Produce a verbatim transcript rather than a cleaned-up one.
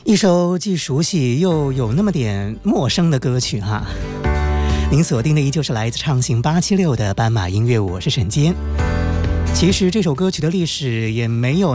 一首既熟悉又有那么点陌生的歌曲哈。您锁定的依旧是来自畅行八七六的斑马音乐，我是沈坚。其实这首歌曲的历史也没有